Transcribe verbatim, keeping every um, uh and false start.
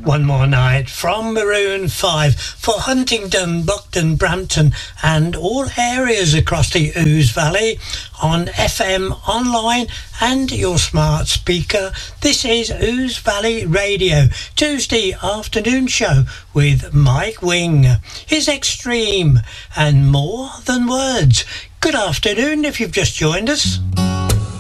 One More Night from Maroon five for Huntingdon, Buckden, Brampton and all areas across the Ouse Valley on F M, online and your smart speaker. This is Ouse Valley Radio, Tuesday afternoon show with Mike Wing. His Extreme and More Than Words. Good afternoon if you've just joined us.